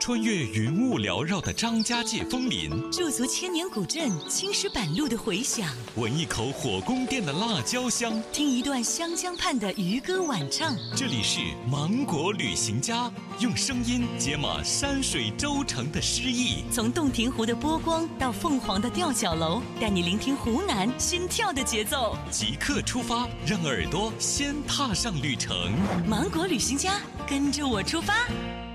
穿越云雾缭绕的张家界枫林， 驻足千年古镇青石板路的回响， 闻一口火宫殿的辣椒香， 听一段湘江畔的渔歌晚唱。 这里是芒果旅行家，用声音解码山水州城的诗意。 从洞庭湖的波光到凤凰的吊脚楼，带你聆听湖南心跳的节奏。 即刻出发，让耳朵先踏上旅程。 芒果旅行家，跟着我出发。